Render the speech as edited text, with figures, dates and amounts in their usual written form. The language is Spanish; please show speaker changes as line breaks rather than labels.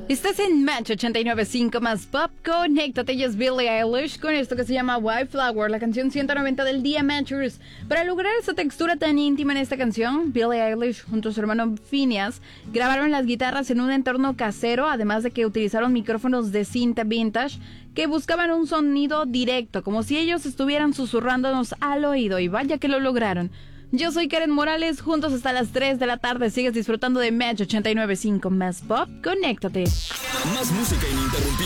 Estás en Match 89.5 más Pop. Conéctate, ella es Billie Eilish con esto que se llama Wildflower, la canción 190 del día, Matchers. Para lograr esa textura tan íntima en esta canción, Billie Eilish junto a su hermano Phineas grabaron las guitarras en un entorno casero, además de que utilizaron micrófonos de cinta vintage que buscaban un sonido directo, como si ellos estuvieran susurrándonos al oído, y vaya que lo lograron. Yo soy Karen Morales, juntos hasta las 3 de la tarde. Sigues disfrutando de Match 89.5 más Pop. Conéctate.
Más música ininterrumpida.